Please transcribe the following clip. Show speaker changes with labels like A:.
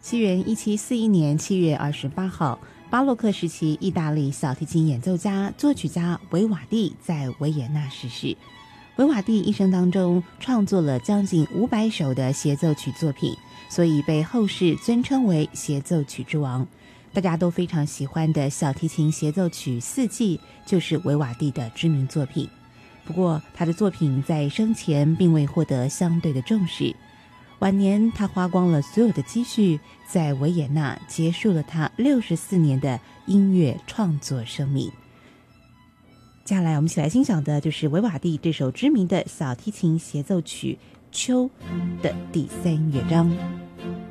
A: 西元1741年7月28号，巴洛克时期意大利小提琴演奏家、作曲家维瓦蒂在维也纳逝世。维瓦蒂一生当中创作了将近500首的协奏曲作品，所以被后世尊称为协奏曲之王。大家都非常喜欢的小提琴协奏曲《四季》就是维瓦蒂的知名作品。不过他的作品在生前并未获得相对的重视，晚年他花光了所有的积蓄，在维也纳结束了他64年的音乐创作生命。接下来我们一起来欣赏的就是维瓦蒂这首知名的小提琴协奏曲《秋》的第3乐章。